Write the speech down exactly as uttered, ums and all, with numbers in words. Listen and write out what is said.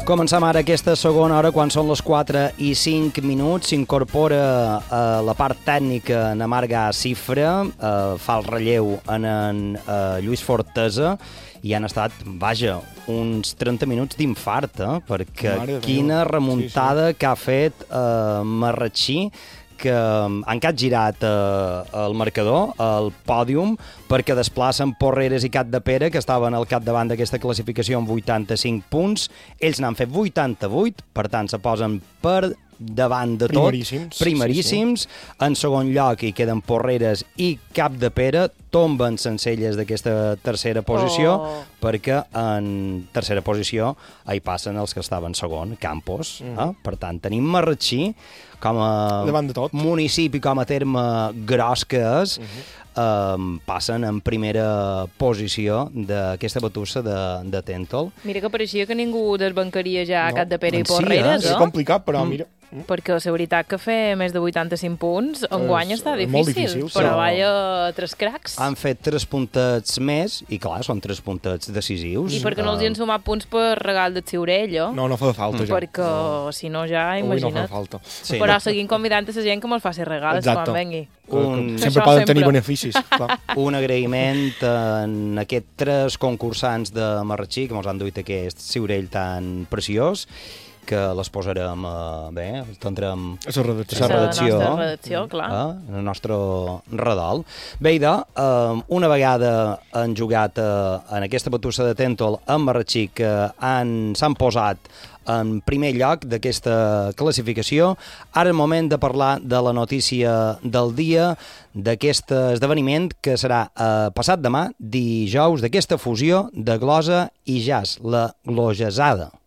Comencem ara aquesta segona hora quan són les quatre i cinc minuts. S'incorpora a la part tècnica en Amarga Cifra, eh, fa el relleu en, en eh, Lluís Fortesa, i han estat, vaja, uns trenta minuts d'infart, eh? Perquè quina remuntada sí, sí. que ha fet eh, Marratxí, que han capgirat eh, el marcador, el pòdium, perquè desplacen Porreres i Capdepera, que estaven al capdavant d'aquesta classificació amb vuitanta-cinc punts. Ells n'han fet vuitanta-vuit, per tant, se posen per davant de tot. Primeríssims. Primeríssims. Sí, sí. En segon lloc hi queden Porreres i Capdepera, tomben sencelles d'aquesta tercera posició, oh. perquè en tercera posició hi passen els que estaven segon, Campos. Mm. Eh? Per tant, tenim Marratxí com a municipi, com a terme gros que és, uh-huh. eh, passen en primera posició d'aquesta batussa de, de Tèntol. Mira que pareixia que ningú desbancaria ja no. Capdepera i Sí, Porreres, eh? no? És complicat, però mm. mira... Perquè la veritat que fer més de vuitanta-cinc punts enguany és, està difícil, molt difícil però sí. vaja, tres cracs. Han fet tres puntets més, i clar, són tres puntets decisius. I perquè no els hi han sumat punts per regal de Ciurello? No, no fa falta mm. ja. Perquè no. si no ja, imagina't. Avui no fa falta. Sí. Però seguim convidant a la gent que me'ls faci regals Exacte. quan vengui. Un... Sempre Això poden sempre. tenir beneficis. Un agraïment en aquests tres concursants de Marratxí que ens han duit aquest ciurell tan preciós, que les posarem, eh, bé, tindrem a la redacció, la redacció, la redacció clar. Eh, en el nostre redol. Bé, idò, eh, una vegada han jugat eh, en aquesta batussa de Tèntol amb Marratxí, que han, s'han posat en primer lloc d'aquesta classificació. Ara és moment de parlar de la notícia del dia, d'aquest esdeveniment que serà eh, passat demà, dijous, d'aquesta fusió de glosa i jazz, la glosesada.